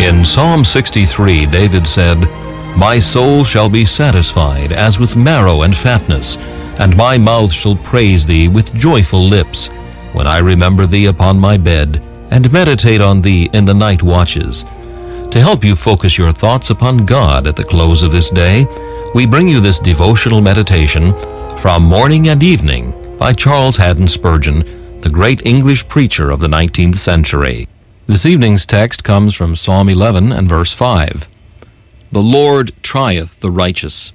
In Psalm 63, David said, "My soul shall be satisfied as with marrow and fatness, and my mouth shall praise thee with joyful lips, when I remember thee upon my bed, and meditate on thee in the night watches." To help you focus your thoughts upon God at the close of this day, we bring you this devotional meditation from Morning and Evening by Charles Haddon Spurgeon, the great English preacher of the 19th century. This evening's text comes from Psalm 11 and verse 5. "The Lord trieth the righteous."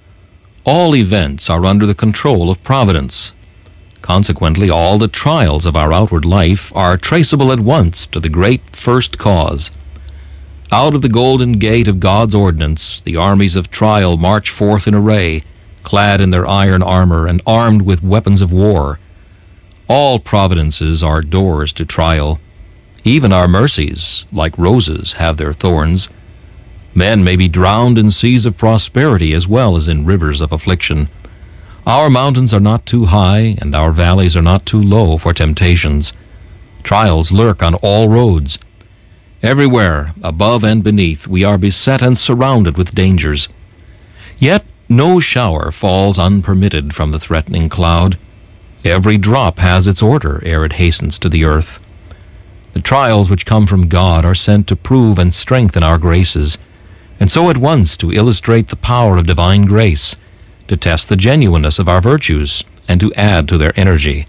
All events are under the control of providence. Consequently, all the trials of our outward life are traceable at once to the great first cause. Out of the golden gate of God's ordinance, the armies of trial march forth in array, clad in their iron armor and armed with weapons of war. All providences are doors to trial. Even our mercies, like roses, have their thorns. Men may be drowned in seas of prosperity as well as in rivers of affliction. Our mountains are not too high, and our valleys are not too low for temptations. Trials lurk on all roads. Everywhere, above and beneath, we are beset and surrounded with dangers. Yet no shower falls unpermitted from the threatening cloud. Every drop has its order ere it hastens to the earth. The trials which come from God are sent to prove and strengthen our graces, and so at once to illustrate the power of divine grace, to test the genuineness of our virtues, and to add to their energy.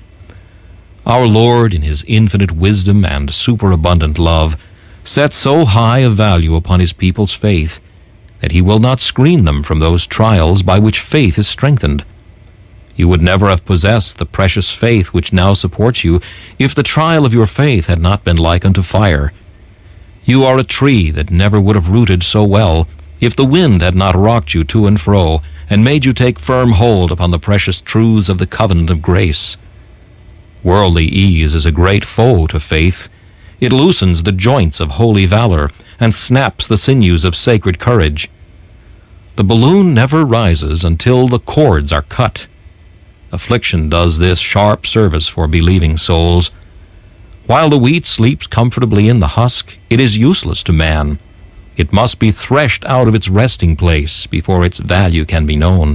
Our Lord, in his infinite wisdom and superabundant love, sets so high a value upon his people's faith that he will not screen them from those trials by which faith is strengthened. You would never have possessed the precious faith which now supports you if the trial of your faith had not been like unto fire. You are a tree that never would have rooted so well if the wind had not rocked you to and fro and made you take firm hold upon the precious truths of the covenant of grace. Worldly ease is a great foe to faith. It loosens the joints of holy valor and snaps the sinews of sacred courage. The balloon never rises until the cords are cut. Affliction does this sharp service for believing souls. While the wheat sleeps comfortably in the husk, it is useless to man. It must be threshed out of its resting place before its value can be known.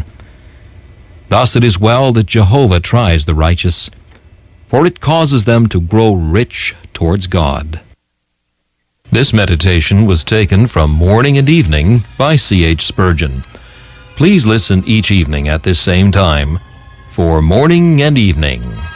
Thus it is well that Jehovah tries the righteous, for it causes them to grow rich towards God. This meditation was taken from Morning and Evening by C.H. Spurgeon. Please listen each evening at this same time for Morning and Evening.